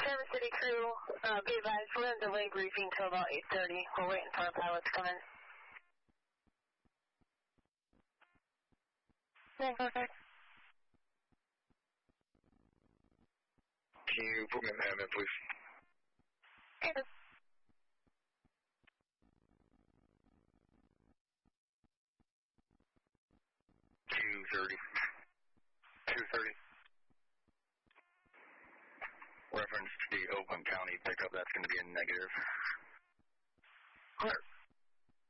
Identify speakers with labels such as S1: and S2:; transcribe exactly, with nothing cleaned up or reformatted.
S1: Traverse City crew, uh, be advised, we're in delay briefing till about eight thirty. We're waiting for our pilots to come in. Okay.
S2: Can you put me in the admin, please?
S1: Okay.
S2: two thirty. two thirty. Reference to the Oakland County pickup, that's going to be a negative.
S1: Alright.